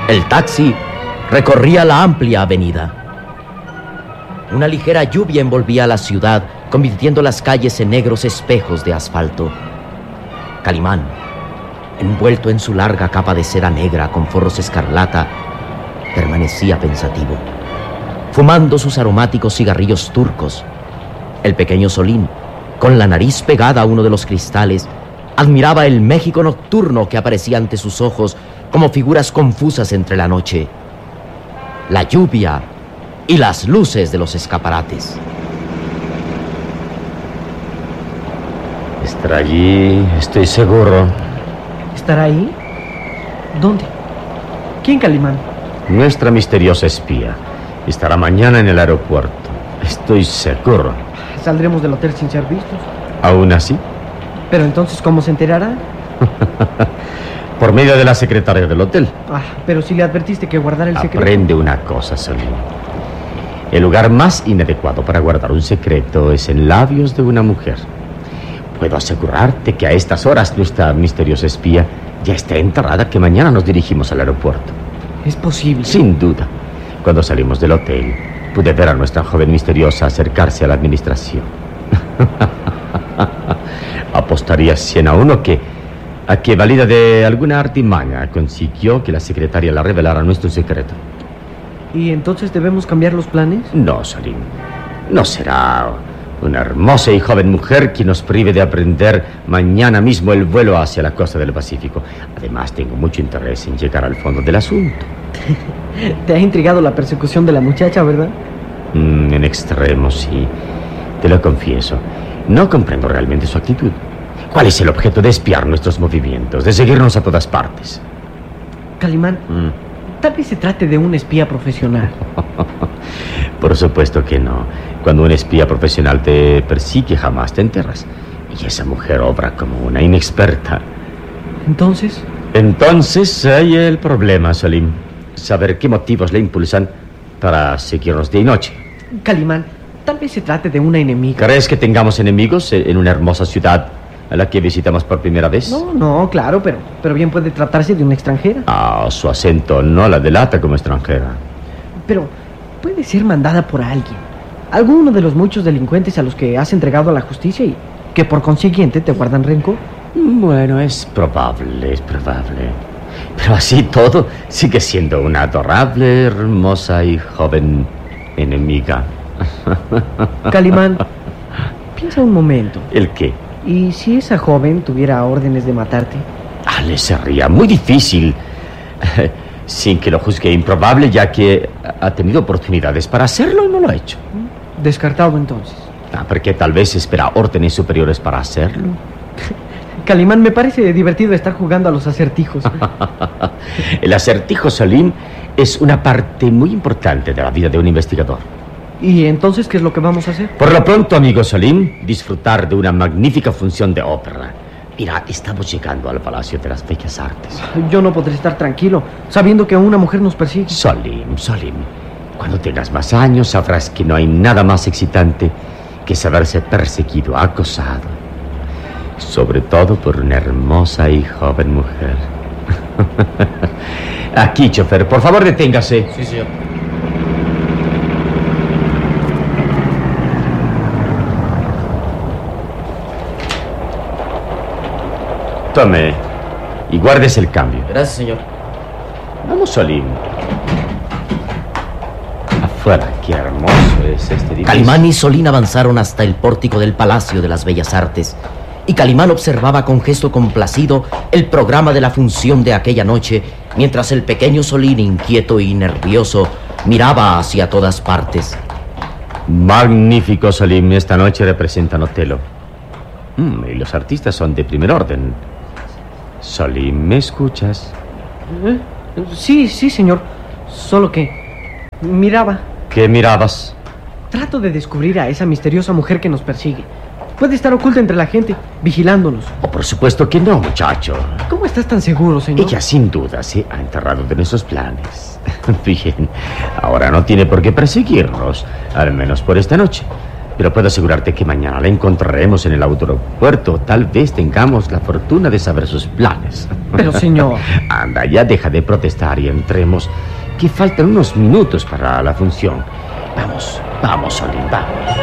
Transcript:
El taxi recorría la amplia avenida. Una ligera lluvia envolvía la ciudad, convirtiendo las calles en negros espejos de asfalto. Calimán, envuelto en su larga capa de seda negra con forros escarlata, permanecía pensativo, fumando sus aromáticos cigarrillos turcos. El pequeño Solín, con la nariz pegada a uno de los cristales, admiraba el México nocturno que aparecía ante sus ojos como figuras confusas entre la noche, la lluvia y las luces de los escaparates. Estará allí, estoy seguro. ¿Estará ahí? ¿Dónde? ¿Quién, Calimán? Nuestra misteriosa espía. Estará mañana en el aeropuerto. Estoy seguro. Saldremos del hotel sin ser vistos. ¿Aún así? Pero entonces, ¿cómo se enterará? Por medio de la secretaria del hotel. Pero si le advertiste que guardara el secreto. Aprende una cosa, Solín. El lugar más inadecuado para guardar un secreto es en labios de una mujer. Puedo asegurarte que a estas horas nuestra misteriosa espía ya está enterrada que mañana nos dirigimos al aeropuerto. ¿Es posible? Sin duda. Cuando salimos del hotel, pude ver a nuestra joven misteriosa acercarse a la administración. Apostaría 100 a 1 a que valida de alguna artimaña consiguió que la secretaria la revelara nuestro secreto. ¿Y entonces debemos cambiar los planes? No, Solín. No será una hermosa y joven mujer que nos prive de aprender mañana mismo el vuelo hacia la costa del Pacífico. Además, tengo mucho interés en llegar al fondo del asunto. Te ha intrigado la persecución de la muchacha, ¿verdad? En extremo, sí. Te lo confieso. No comprendo realmente su actitud. ¿Cuál es el objeto de espiar nuestros movimientos, de seguirnos a todas partes? Calimán, tal vez se trate de un espía profesional. Por supuesto que no. Cuando un espía profesional te persigue, jamás te enterras. Y esa mujer obra como una inexperta. ¿Entonces? Entonces hay el problema, Solín. Saber qué motivos le impulsan para seguirnos día y noche. Calimán, tal vez se trate de una enemiga. ¿Crees que tengamos enemigos en una hermosa ciudad a la que visitamos por primera vez? No, claro, pero bien puede tratarse de una extranjera. Su acento no la delata como extranjera. Pero puede ser mandada por alguien. Alguno de los muchos delincuentes a los que has entregado a la justicia y que por consiguiente te guardan rencor. Bueno, es probable. Pero así todo, sigue siendo una adorable, hermosa y joven enemiga. Calimán, piensa un momento. ¿El qué? ¿Y si esa joven tuviera órdenes de matarte? Le sería muy difícil, sin que lo juzgue improbable, ya que ha tenido oportunidades para hacerlo y no lo ha hecho. Descartado entonces. Porque tal vez espera órdenes superiores para hacerlo. Calimán, me parece divertido estar jugando a los acertijos. El acertijo, Solín, es una parte muy importante de la vida de un investigador. ¿Y entonces qué es lo que vamos a hacer? Por lo pronto, amigo Solín, disfrutar de una magnífica función de ópera. Mira, estamos llegando al Palacio de las Bellas Artes. Yo no podré estar tranquilo, sabiendo que una mujer nos persigue. Solín, cuando tengas más años sabrás que no hay nada más excitante que saberse perseguido, acosado. Sobre todo por una hermosa y joven mujer. Aquí, chofer, por favor, deténgase. Sí, señor. Tome y guardes el cambio. Gracias, señor. Vamos, Solín. Afuera, qué hermoso es este edificio. Calimán y Solín avanzaron hasta el pórtico del Palacio de las Bellas Artes. Y Calimán observaba con gesto complacido el programa de la función de aquella noche, mientras el pequeño Solín, inquieto y nervioso, miraba hacia todas partes. Magnífico, Solín. Esta noche representan Otelo. Y los artistas son de primer orden. Solín, ¿me escuchas? Sí, señor. Solo que miraba. ¿Qué mirabas? Trato de descubrir a esa misteriosa mujer que nos persigue. Puede estar oculta entre la gente, vigilándonos. Por supuesto que no, muchacho. ¿Cómo estás tan seguro, señor? Ella sin duda se ha enterrado de nuestros planes. Bien, ahora no tiene por qué perseguirnos, al menos por esta noche. Pero puedo asegurarte que mañana la encontraremos en el aeropuerto. Tal vez tengamos la fortuna de saber sus planes. Pero, señor... Anda, ya deja de protestar y entremos, que faltan unos minutos para la función. Vamos, vamos, Olin, vamos.